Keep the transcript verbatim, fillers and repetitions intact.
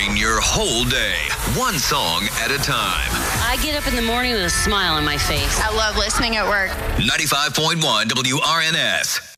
powering your whole day, one song at a time. I get up in the morning with a smile on my face. I love listening at work. ninety-five point one W R N S.